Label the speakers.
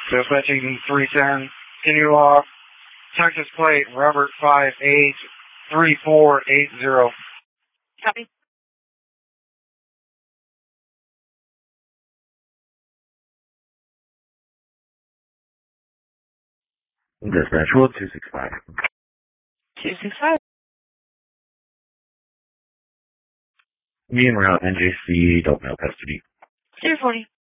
Speaker 1: Dispatching 310. Can you, Texas plate, Robert 583480.
Speaker 2: Copy.
Speaker 3: Dispatch, World 265.
Speaker 2: 265.
Speaker 3: Me en route, NJC, adult male custody.
Speaker 2: 040.